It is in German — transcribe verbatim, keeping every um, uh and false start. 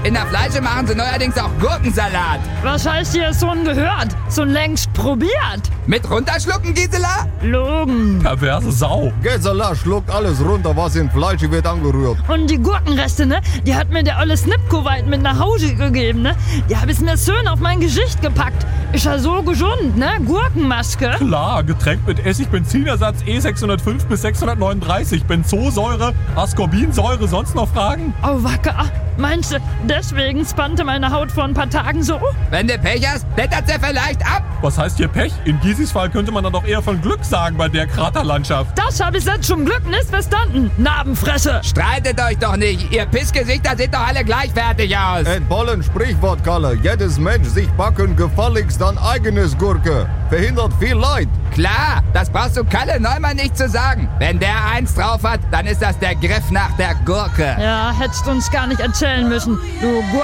In der Fleische machen sie neuerdings auch Gurkensalat. Was heißt hier schon gehört? Schon längst probiert? Mit runterschlucken, Gisela? Logen. Perverse Sau. Gisela schluckt alles runter, was in Fleisch wird angerührt. Und die Gurkenreste, ne? Die hat mir der olle Snipkoweit mit nach Hause gegeben, ne? Die hab ich mir schön auf mein Gesicht gepackt. Ist ja so gesund, ne? Gurkenmaske. Klar, getränkt mit Essig-Benzinersatz E sechshundertfünf bis sechshundertneununddreißig. Benzosäure, Ascorbinsäure, sonst noch Fragen? Oh, wacker. Meinst du, deswegen spannte meine Haut vor ein paar Tagen so? Wenn du Pech hast, blättert sie vielleicht ab. Was heißt hier Pech? In Gisis Fall könnte man dann doch eher von Glück sagen bei der Kraterlandschaft. Das hab ich jetzt zum Glück nicht verstanden. Narbenfresse. Streitet euch doch nicht. Ihr Pissgesichter seht doch alle gleich fertig aus. Et bollen Sprichwort, Kalle. Jedes Mensch sich backen gefälligst an eigenes Gurke. Verhindert viel Leid. Klar, das brauchst du Kalle Neumann nicht zu sagen. Wenn der eins drauf hat, dann ist das der Griff nach der Gurke. Ja, hättest uns gar nicht erzählen müssen, du Gurken.